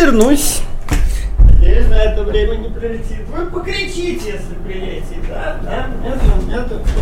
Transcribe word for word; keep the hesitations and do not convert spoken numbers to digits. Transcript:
вернусь. Надеюсь, на это время не прилетит. Вы покричите, если прилетит, да? Да? Нету, нету.